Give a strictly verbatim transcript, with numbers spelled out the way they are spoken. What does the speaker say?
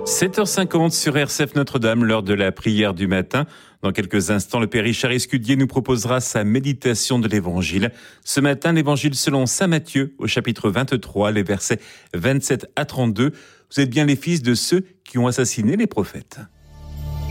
sept heures cinquante sur R C F Notre-Dame, l'heure de la prière du matin. Dans quelques instants, le Père Richard Escudier nous proposera sa méditation de l'Évangile. Ce matin, l'Évangile selon saint Matthieu, au chapitre vingt-trois, les versets vingt-sept à trente-deux. Vous êtes bien les fils de ceux qui ont assassiné les prophètes.